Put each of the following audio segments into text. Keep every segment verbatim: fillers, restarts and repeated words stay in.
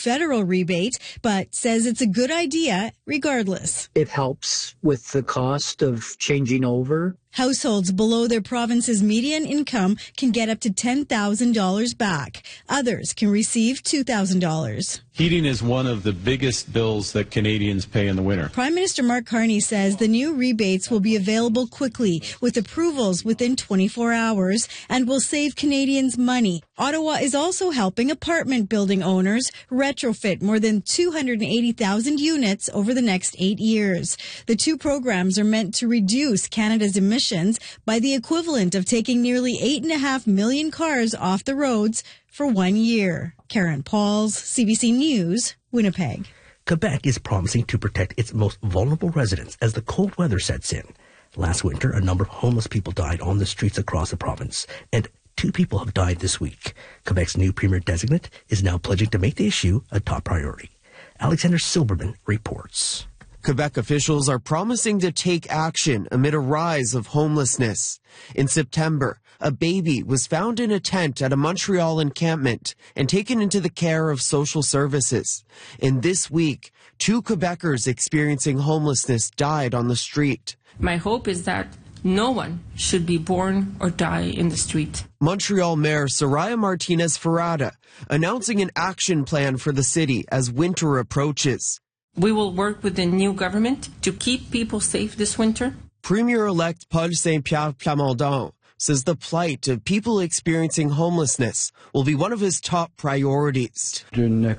federal rebate, but says it's a good idea regardless. It helps with the cost of changing over. Households below their province's median income can get up to ten thousand dollars back. Others can receive two thousand dollars. Heating is one of the biggest bills that Canadians pay in the winter. Prime Minister Mark Carney says the new rebates will be available quickly with approvals within twenty-four hours and will save Canadians money. Ottawa is also helping apartment building owners retrofit more than two hundred eighty thousand units over the next eight years. The two programs are meant to reduce Canada's emissions by the equivalent of taking nearly eight and a half million cars off the roads for one year. Karen Pauls, C B C News, Winnipeg. Quebec is promising to protect its most vulnerable residents as the cold weather sets in. Last winter, a number of homeless people died on the streets across the province, and two people have died this week. Quebec's new premier designate is now pledging to make the issue a top priority. Alexander Silberman reports. Quebec officials are promising to take action amid a rise of homelessness. In September, a baby was found in a tent at a Montreal encampment and taken into the care of social services. And this week, two Quebecers experiencing homelessness died on the street. My hope is that no one should be born or die in the street. Montreal Mayor Soraya Martinez-Ferrada announcing an action plan for the city as winter approaches. We will work with the new government to keep people safe this winter. Premier-elect Paul Saint-Pierre Plamondon says the plight of people experiencing homelessness will be one of his top priorities. We've laid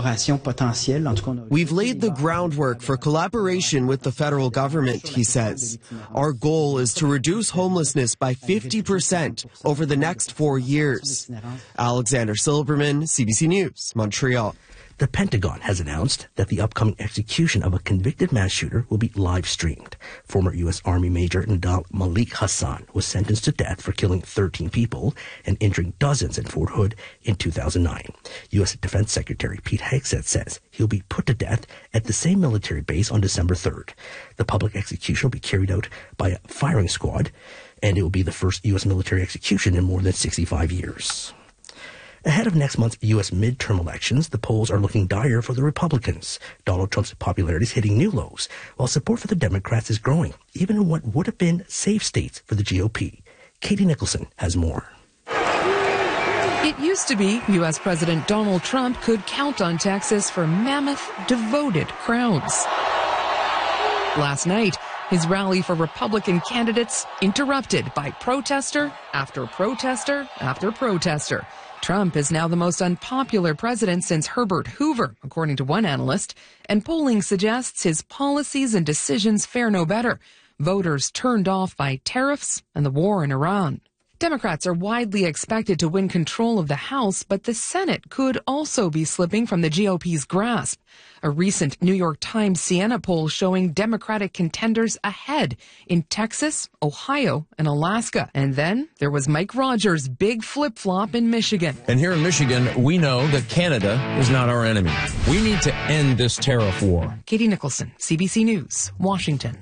the groundwork for collaboration with the federal government, he says. Our goal is to reduce homelessness by fifty percent over the next four years. Alexander Silberman, C B C News, Montreal. The Pentagon has announced that the upcoming execution of a convicted mass shooter will be live-streamed. Former U S Army Major Nadal Malik Hassan was sentenced to death for killing thirteen people and injuring dozens in Fort Hood in two thousand nine. U S Defense Secretary Pete Hegseth says he'll be put to death at the same military base on December third. The public execution will be carried out by a firing squad, and it will be the first U S military execution in more than sixty-five years. Ahead of next month's U S midterm elections, the polls are looking dire for the Republicans. Donald Trump's popularity is hitting new lows, while support for the Democrats is growing, even in what would have been safe states for the G O P. Katie Nicholson has more. It used to be U S President Donald Trump could count on Texas for mammoth, devoted crowds. Last night, his rally for Republican candidates interrupted by protester after protester after protester. Trump is now the most unpopular president since Herbert Hoover, according to one analyst, and polling suggests his policies and decisions fare no better. Voters turned off by tariffs and the war in Iran. Democrats are widely expected to win control of the House, but the Senate could also be slipping from the G O P's grasp. A recent New York Times Siena poll showing Democratic contenders ahead in Texas, Ohio, and Alaska. And then there was Mike Rogers' big flip-flop in Michigan. And here in Michigan, we know that Canada is not our enemy. We need to end this tariff war. Katie Nicholson, C B C News, Washington.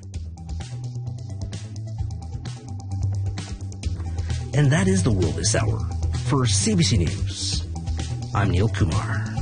And that is the world this hour. For C B C News, I'm Neil Kumar.